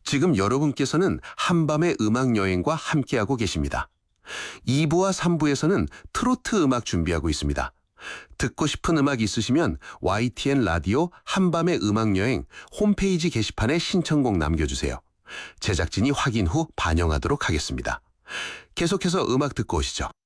지금 여러분께서는 한밤의 음악 여행과 함께하고 계십니다. 2부와 3부에서는 트로트 음악 준비하고 있습니다. 듣고 싶은 음악 있으시면 YTN 라디오 한밤의 음악 여행 홈페이지 게시판에 신청곡 남겨주세요. 제작진이 확인 후 반영하도록 하겠습니다. 계속해서 음악 듣고 오시죠.